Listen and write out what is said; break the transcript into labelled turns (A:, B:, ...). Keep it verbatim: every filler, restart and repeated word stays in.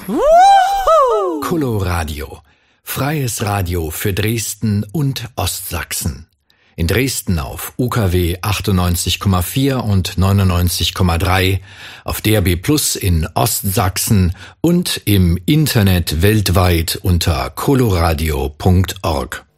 A: Coloradio. Freies Radio für Dresden und Ostsachsen. In Dresden auf U K W achtundneunzig Komma vier und neunundneunzig Komma drei, auf D A B Plus in Ostsachsen und im Internet weltweit unter coloradio punkt org.